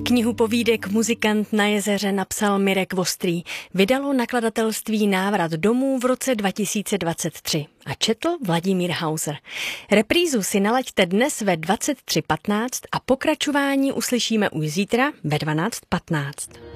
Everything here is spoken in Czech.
Knihu povídek Muzikant na jezeře napsal Mirek Vostrý. Vydalo nakladatelství Návrat domů v roce 2023 a četl Vladimír Hauser. Reprízu si nalaďte dnes ve 23:15 a pokračování uslyšíme už zítra ve 12:15.